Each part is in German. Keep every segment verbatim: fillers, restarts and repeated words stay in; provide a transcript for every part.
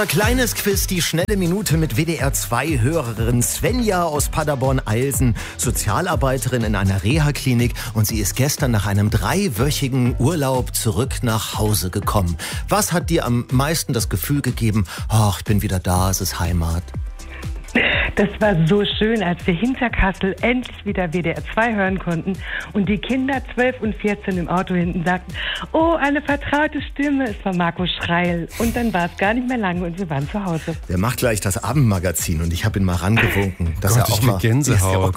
Kleines Quiz, die schnelle Minute mit W D R zwei Hörerin Svenja aus Paderborn-Eilsen, Sozialarbeiterin in einer Reha-Klinik, und sie ist gestern nach einem dreiwöchigen Urlaub zurück nach Hause gekommen. Was hat dir am meisten das Gefühl gegeben, ach, ich bin wieder da, es ist Heimat? Das war so schön, als wir hinter Kassel endlich wieder W D R zwei hören konnten und die Kinder zwölf und vierzehn im Auto hinten sagten, oh, eine vertraute Stimme, es war Marco Schreil. Und dann war es gar nicht mehr lange und wir waren zu Hause. Der macht gleich das Abendmagazin und ich habe ihn mal rangewunken. Dass Gott, er auch ich mal krieg Gänsehaut.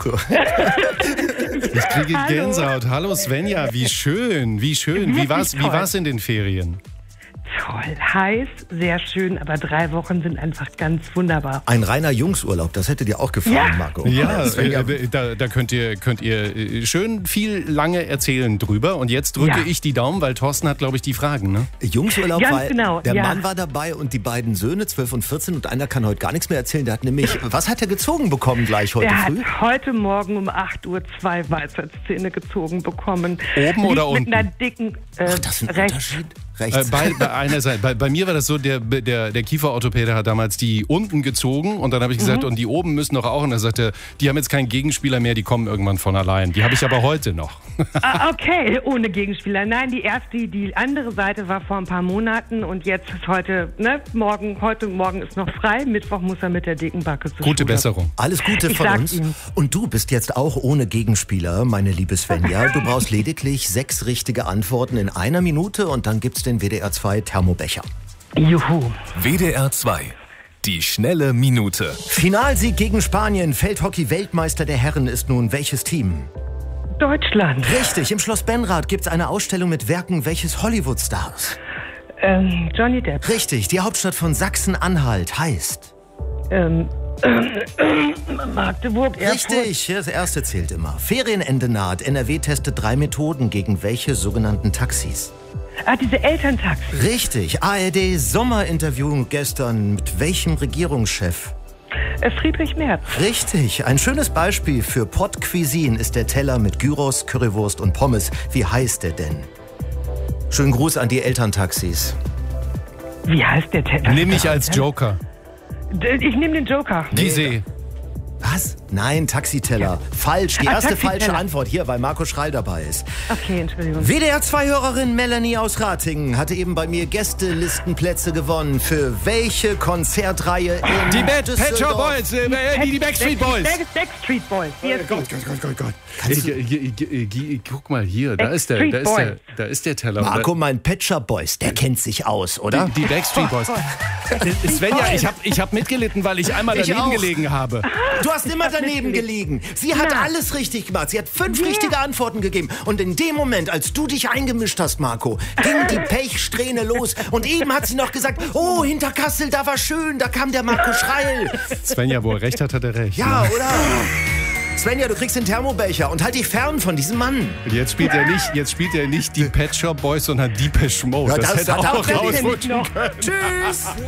Ich Ich kriege Hallo. Gänsehaut. Hallo Svenja, wie schön, wie schön. Wie Wirklich war's, wie toll. war's in den Ferien? Toll, heiß, sehr schön, aber drei Wochen sind einfach ganz wunderbar. Ein reiner Jungsurlaub, das hätte dir auch gefallen, Ja. Marco. Ja, Svenja, äh, da, da könnt ihr, könnt ihr äh, schön viel lange erzählen drüber. Und jetzt drücke Ja. ich die Daumen, weil Thorsten hat, glaube ich, die Fragen, ne? Jungsurlaub, Ganz weil genau, der ja. Mann war dabei und die beiden Söhne, zwölf und vierzehn, und einer kann heute gar nichts mehr erzählen. Der hat nämlich, was hat er gezogen bekommen gleich heute Der früh? hat heute Morgen um acht Uhr zwei Weisheitszähne gezogen bekommen. Oben oder Liegt unten? Mit einer dicken, äh, Ach, das ist ein rechts. Unterschied. Äh, Rechts. bei, bei einer Seite. Bei, bei mir war das so, der, der, der Kieferorthopäde hat damals die unten gezogen und dann habe ich gesagt, Mhm. und die oben müssen doch auch. Und er sagte, die haben jetzt keinen Gegenspieler mehr, die kommen irgendwann von allein. Die habe ich aber heute noch. Ah, okay, ohne Gegenspieler. Nein, die erste, die andere Seite war vor ein paar Monaten und jetzt ist heute, ne, morgen, heute Morgen ist noch frei. Mittwoch muss er mit der dicken Backe zur Gute Schule. Besserung. Alles Gute Ich von sag uns. Ihnen. Und du bist jetzt auch ohne Gegenspieler, meine liebe Svenja. Du brauchst lediglich sechs richtige Antworten in einer Minute und dann gibt's den W D R zwei Thermobecher. Juhu. W D R zwei. Die schnelle Minute. Finalsieg gegen Spanien. Feldhockey-Weltmeister der Herren ist nun welches Team? Deutschland. Richtig, im Schloss Benrath gibt's eine Ausstellung mit Werken welches Hollywood-Stars? Ähm, Johnny Depp. Richtig, die Hauptstadt von Sachsen-Anhalt heißt? Ähm, ähm, ähm, Magdeburg, Erfurt. Richtig, das erste zählt immer. Ferienende naht. N R W testet drei Methoden gegen welche sogenannten Taxis? Ah, diese Elterntaxi. Richtig, A R D Sommerinterview gestern mit welchem Regierungschef? Äh, Friedrich Merz. Richtig, ein schönes Beispiel für Pot Cuisine ist der Teller mit Gyros, Currywurst und Pommes. Wie heißt der denn? Schönen Gruß an die Elterntaxis. Wie heißt der Teller? Nimm mich als Joker. Ich nehme den Joker. Gizeh. Was? Nein, Taxiteller. Falsch, die Ah, erste Taxiteller. falsche Antwort hier, weil Marco Schreil dabei ist. Okay, Entschuldigung. W D R zwei Hörerin Melanie aus Ratingen hatte eben bei mir Gästelistenplätze gewonnen. Für welche Konzertreihe in Die Bad Pet Shop Düsseldorf? Boys, äh, die, die Backstreet Boys. Back- Backstreet Boys. Jetzt Gott, Gott, Gott, Gott, Gott. Hey, g- g- g- g- guck mal hier, da ist der, da ist der, da ist der Teller. Marco, mein Pet Shop Boys, der kennt sich aus, oder? Die, die Backstreet Boys. Äh, Svenja, ich habe ich hab mitgelitten, weil ich einmal Ich daneben auch. gelegen habe. Du hast immer daneben gelegen. Sie hat Na. alles richtig gemacht. Sie hat fünf Ja. richtige Antworten gegeben. Und in dem Moment, als du dich eingemischt hast, Marco, ging die Pechsträhne los. Und eben hat sie noch gesagt, oh, hinter Kassel, da war schön, da kam der Marco Schreil. Svenja, wo er recht hat, hat er recht. Ja, ne? oder? Svenja, du kriegst den Thermobecher und halt dich fern von diesem Mann. Jetzt spielt er nicht, jetzt spielt er nicht die Pet Shop Boys, sondern Depeche Mode. Ja, das, das hätte hat er auch auch verdient. rausrutschen noch. können. Tschüss.